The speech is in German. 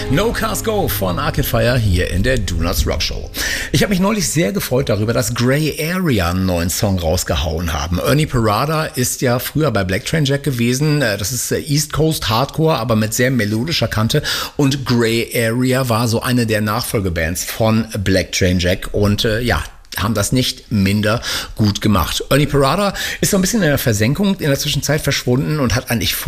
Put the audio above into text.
No Cars Go von Arcade Fire hier in der Do Nots Rock Show. Ich habe mich neulich sehr gefreut darüber, dass Grey Area einen neuen Song rausgehauen haben. Ernie Parada ist ja früher bei Black Train Jack gewesen. Das ist East Coast Hardcore, aber mit sehr melodischer Kante. Und Grey Area war so eine der Nachfolgebands von Black Train Jack. Und haben das nicht minder gut gemacht. Ernie Parada ist so ein bisschen in der Versenkung in der Zwischenzeit verschwunden und hat eigentlich